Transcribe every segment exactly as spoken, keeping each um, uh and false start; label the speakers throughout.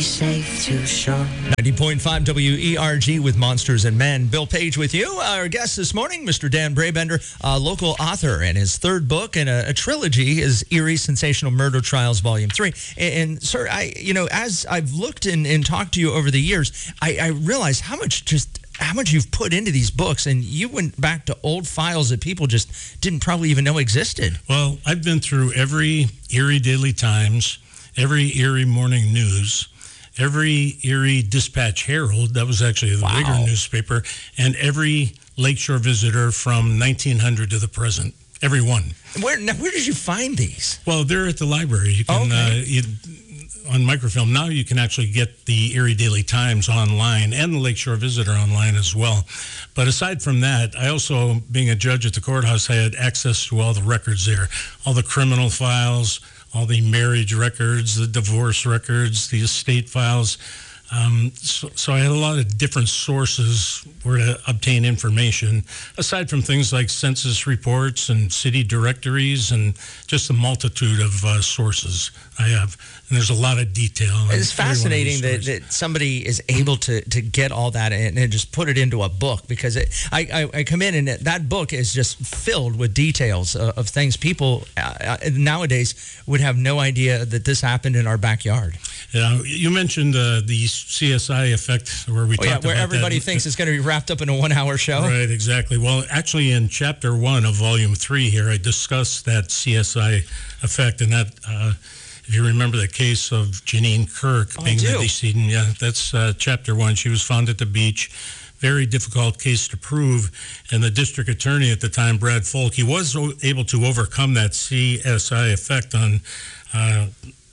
Speaker 1: safe to shore.
Speaker 2: ninety point five W E R G with Monsters and Men. Bill Page with you. Our guest this morning, Mister Dan Brabender, a local author, and his third book in a, a trilogy is Eerie Sensational Murder Trials, Volume three. And, and sir, I, you know, as I've looked and, and talked to you over the years, I, I realize how much just how much you've put into these books, and you went back to old files that people just didn't probably even know existed.
Speaker 3: Well, I've been through every Erie Daily Times, every Erie Morning News, every Erie Dispatch Herald, that was actually the
Speaker 2: Wow.
Speaker 3: bigger newspaper, and every Lakeshore Visitor from nineteen hundred to the present. Every one.
Speaker 2: Where now, where did you find these?
Speaker 3: Well, they're at the library. You can,
Speaker 2: Okay.
Speaker 3: uh, you, on microfilm. Now you can actually get the Erie Daily Times online and the Lakeshore Visitor online as well. But aside from that, I also, being a judge at the courthouse, I had access to all the records there, all the criminal files, all the marriage records, the divorce records, the estate files. Um, so, so I had a lot of different sources where to obtain information, aside from things like census reports and city directories and just a multitude of uh, sources I have. And there's a lot of detail.
Speaker 2: It's fascinating that, that somebody is able to, to get all that and, and just put it into a book, because it, I, I, I come in and that book is just filled with details of, of things people uh, nowadays would have no idea that this happened in our backyard.
Speaker 3: Yeah, you mentioned uh, the C S I effect, where we
Speaker 2: oh,
Speaker 3: talked
Speaker 2: yeah,
Speaker 3: about
Speaker 2: where everybody
Speaker 3: that.
Speaker 2: thinks it's going to be wrapped up in a one-hour show.
Speaker 3: Right, exactly. Well, actually, in chapter one of volume three here, I discussed that C S I effect, and that, uh, if you remember the case of Janine Kirk
Speaker 2: Oh,
Speaker 3: being
Speaker 2: I do.
Speaker 3: the decedent, yeah, that's uh, chapter one. She was found at the beach. Very difficult case to prove, and the district attorney at the time, Brad Folk, he was o- able to overcome that C S I effect on uh,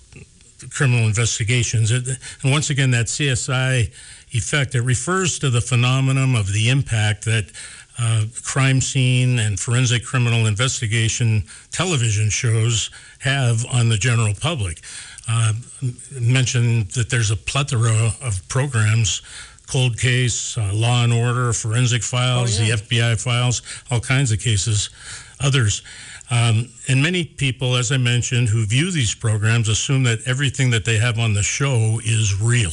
Speaker 3: criminal investigations. It, and once again, that C S I effect, it refers to the phenomenon of the impact that uh, crime scene and forensic criminal investigation television shows have on the general public. Uh, mentioned that there's a plethora of programs, Cold Case, uh, Law and Order, Forensic Files,
Speaker 2: Oh, yeah.
Speaker 3: the F B I files, all kinds of cases, others. Um, and many people, as I mentioned, who view these programs assume that everything that they have on the show is real.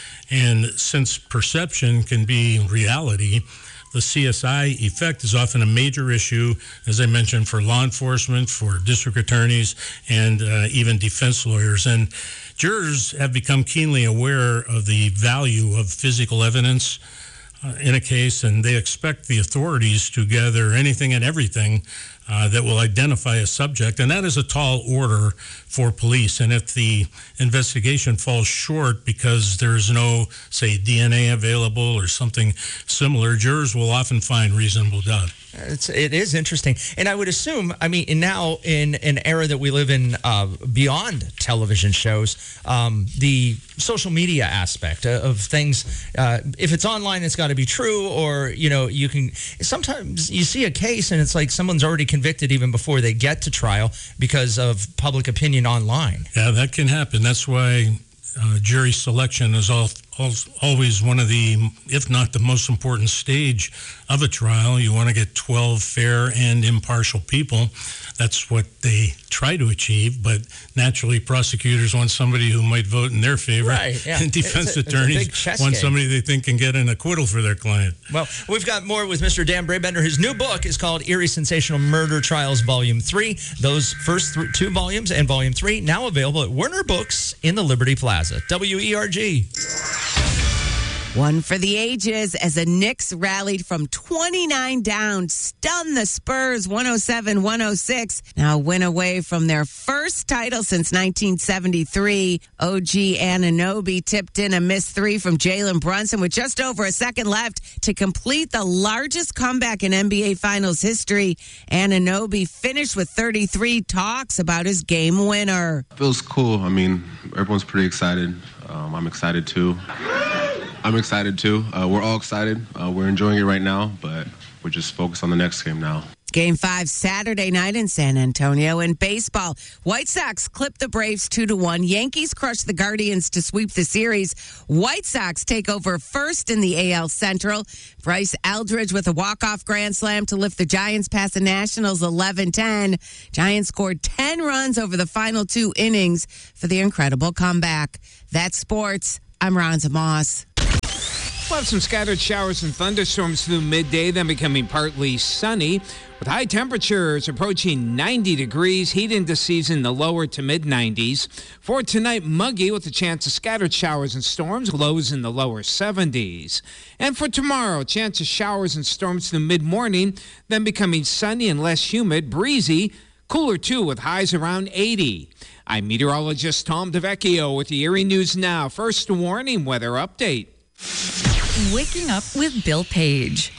Speaker 3: And since perception can be reality, the C S I effect is often a major issue, as I mentioned, for law enforcement, for district attorneys, and uh, even defense lawyers. And jurors have become keenly aware of the value of physical evidence uh, in a case, and they expect the authorities to gather anything and everything uh, that will identify a subject. And that is a tall order for police. And if the investigation falls short because there's no, say, D N A available or something similar, jurors will often find reasonable doubt.
Speaker 2: It's, it is interesting. And I would assume, I mean, now in an era that we live in uh, beyond television shows, um, the social media aspect of things, uh, if it's online, it's got to be true, or, you know, you can, sometimes you see a case and it's like someone's already convicted even before they get to trial because of public opinion online.
Speaker 3: Yeah, that can happen. That's why uh, jury selection is all, all, always one of the, if not the most important stage of a trial. You want to get twelve fair and impartial people. That's what they try to achieve, but naturally prosecutors want somebody who might vote in their favor,
Speaker 2: Right, yeah.
Speaker 3: and defense
Speaker 2: It's a- it's a
Speaker 3: attorneys
Speaker 2: big chess
Speaker 3: want
Speaker 2: game.
Speaker 3: somebody they think can get an acquittal for their client.
Speaker 2: Well, we've got more with Mister Dan Brabender. His new book is called Eerie Sensational Murder Trials, Volume three. Those first th- two volumes and Volume three now available at Werner Books in the Liberty Plaza. W E R G.
Speaker 4: One for the ages as the Knicks rallied from twenty-nine down, stunned the Spurs one oh seven one oh six. Now win away from their first title since nineteen seventy-three. O G Anunoby tipped in a missed three from Jalen Brunson with just over a second left to complete the largest comeback in N B A Finals history. Anunoby finished with thirty-three, talks about his game winner.
Speaker 5: Feels cool. I mean, everyone's pretty excited. Um, I'm excited too. I'm excited too. Uh, we're all excited. Uh, we're enjoying it right now, but we're just focused on the next game now.
Speaker 4: Game five Saturday night in San Antonio. In baseball, White Sox clip the Braves two to one. Yankees crush the Guardians to sweep the series. White Sox take over first in the A L Central. Bryce Eldridge with a walk-off grand slam to lift the Giants past the Nationals eleven ten. Giants scored ten runs over the final two innings for the incredible comeback. That's sports. I'm Ronza Moss.
Speaker 1: We'll have some scattered showers and thunderstorms through midday, then becoming partly sunny, with high temperatures approaching ninety degrees, heat into season the lower to mid nineties. For tonight, muggy with a chance of scattered showers and storms, lows in the lower seventies. And for tomorrow, chance of showers and storms through mid-morning, then becoming sunny and less humid, breezy, cooler too with highs around eighty. I'm meteorologist Tom DeVecchio with the Erie News Now. First warning weather update.
Speaker 6: Waking up with Bill Page.